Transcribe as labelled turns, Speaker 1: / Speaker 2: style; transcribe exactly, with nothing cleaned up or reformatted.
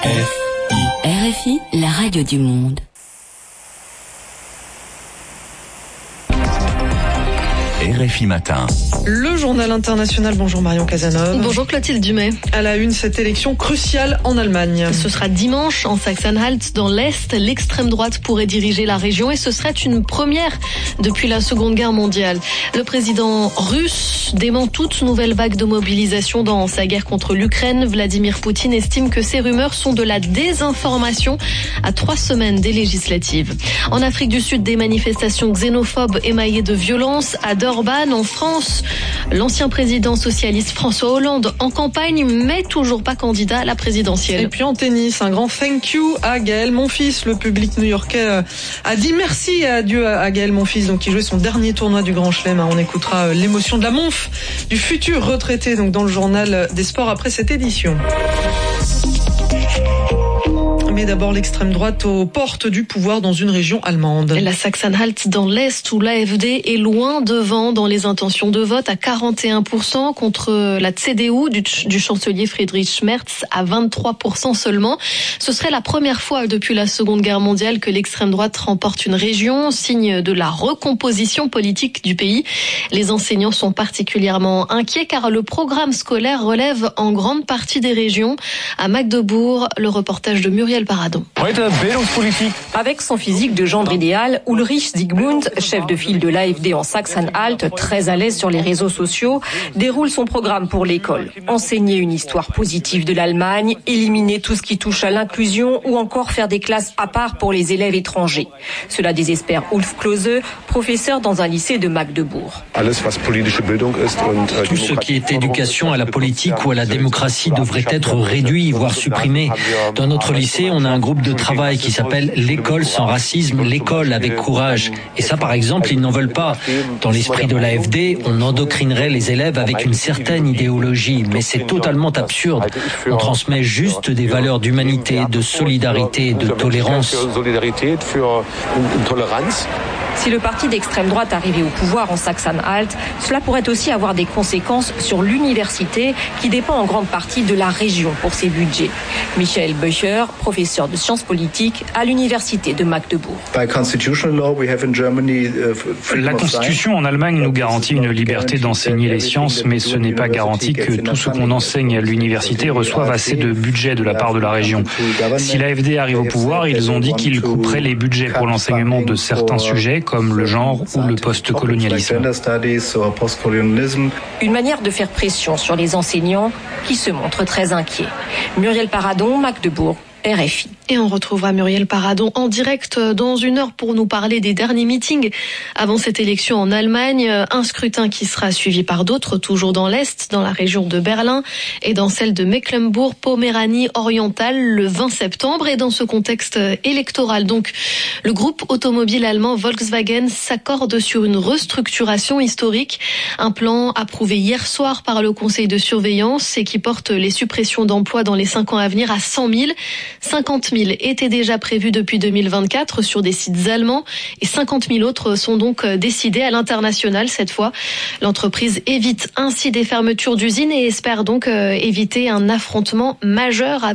Speaker 1: R F I, la radio du monde.
Speaker 2: R F I Matin.
Speaker 3: Le journal international. Bonjour Marion Cazeneuve.
Speaker 4: Bonjour Clotilde Dumay.
Speaker 3: À la une, cette élection cruciale en Allemagne.
Speaker 4: Ce sera dimanche en Sachsen-Anhalt, dans l'Est. L'extrême droite pourrait diriger la région et ce serait une première depuis la Seconde Guerre mondiale. Le président russe dément toute nouvelle vague de mobilisation dans sa guerre contre l'Ukraine. Vladimir Poutine estime que ces rumeurs sont de la désinformation à trois semaines des législatives. En Afrique du Sud, des manifestations xénophobes émaillées de violence à Durban, en France. L'ancien président socialiste François Hollande en campagne, mais toujours pas candidat à la présidentielle.
Speaker 3: Et puis en tennis, un grand thank you à Gaël Monfils. Le public new-yorkais a dit merci et adieu à Gaël Monfils, donc qui jouait son dernier tournoi du Grand Chelem. On écoutera l'émotion de la Monf, du futur retraité, donc dans le journal des sports après cette édition. Mais d'abord, l'extrême droite aux portes du pouvoir dans une région allemande.
Speaker 4: La Sachsen-Anhalt dans l'Est, où l'A F D est loin devant dans les intentions de vote à quarante et un pour cent contre la C D U du, du chancelier Friedrich Merz à vingt-trois pour cent seulement. Ce serait la première fois depuis la Seconde Guerre mondiale que l'extrême droite remporte une région, signe de la recomposition politique du pays. Les enseignants sont particulièrement inquiets car le programme scolaire relève en grande partie des régions. À Magdebourg, le reportage de Muriel Paradon.
Speaker 5: Avec son physique de gendre idéal, Ulrich Siegmund, chef de file de l'A F D en Sachsen-Anhalt, très à l'aise sur les réseaux sociaux, déroule son programme pour l'école. Enseigner une histoire positive de l'Allemagne, éliminer tout ce qui touche à l'inclusion ou encore faire des classes à part pour les élèves étrangers. Cela désespère Ulf Klose, professeur dans un lycée de Magdebourg.
Speaker 6: Tout ce qui est éducation à la politique ou à la démocratie devrait être réduit, voire supprimé. Dans notre lycée, on a un groupe de travail qui s'appelle l'école sans racisme, l'école avec courage. Et ça, par exemple, ils n'en veulent pas. Dans l'esprit de l'A F D, on endocrinerait les élèves avec une certaine idéologie. Mais c'est totalement absurde. On transmet juste des valeurs d'humanité, de solidarité et de tolérance.
Speaker 5: Si le parti d'extrême droite arrivait au pouvoir en Sachsen-Anhalt, cela pourrait aussi avoir des conséquences sur l'université qui dépend en grande partie de la région pour ses budgets. Michael Böcher, professeur de sciences politiques à l'université de Magdebourg.
Speaker 7: La Constitution en Allemagne nous garantit une liberté d'enseigner les sciences, mais ce n'est pas garanti que tout ce qu'on enseigne à l'université reçoive assez de budget de la part de la région. Si l'A F D arrive au pouvoir, ils ont dit qu'ils couperaient les budgets pour l'enseignement de certains sujets, comme le genre ou le post-colonialisme.
Speaker 5: Une manière de faire pression sur les enseignants qui se montrent très inquiets. Muriel Paradon, Magdebourg, R F I.
Speaker 4: Et on retrouvera Muriel Paradon en direct dans une heure pour nous parler des derniers meetings avant cette élection en Allemagne. Un scrutin qui sera suivi par d'autres, toujours dans l'Est, dans la région de Berlin et dans celle de Mecklembourg-Poméranie orientale le vingt septembre. Et dans ce contexte électoral, donc, le groupe automobile allemand Volkswagen s'accorde sur une restructuration historique. Un plan approuvé hier soir par le conseil de surveillance et qui porte les suppressions d'emplois dans les cinq ans à venir à cent mille. cinquante mille étaient déjà prévus depuis deux mille vingt-quatre sur des sites allemands et cinquante mille autres sont donc décidés à l'international cette fois. L'entreprise évite ainsi des fermetures d'usines et espère donc éviter un affrontement majeur avec